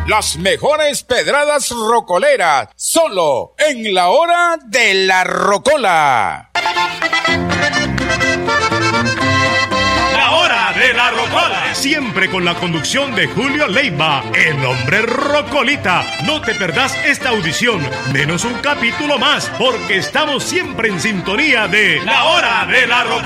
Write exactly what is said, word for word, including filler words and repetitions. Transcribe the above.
Las mejores pedradas rocoleras, solo en la hora de la rocola. La hora de la rocola, siempre con la conducción de Julio Leiva, el hombre rocolita. No te perdás esta audición, menos un capítulo más, porque estamos siempre en sintonía de La hora de la rocola.